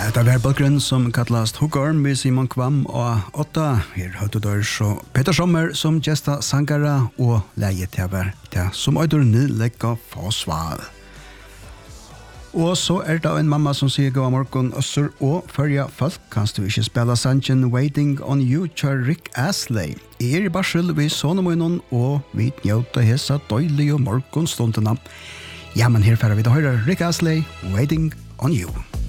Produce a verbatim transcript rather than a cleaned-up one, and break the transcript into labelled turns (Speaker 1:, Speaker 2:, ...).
Speaker 1: Det var bakgrunn som kallast Huggorm med Simon Kvam og åtta. Her høyde der så Peter Sommer som gesta sangara og leie til hver til som øyder nydlegga forsvar. Og så er det en mamma som sier god morgen Øssur og førja folk kanst du ikke spela sangen Waiting on You kjør Rick Astley. Jeg er i barsel vi sonemunnen og vi njøte hesa døylige morgenstundene. Ja, men her færre vi da høyre Rick Astley Waiting on You.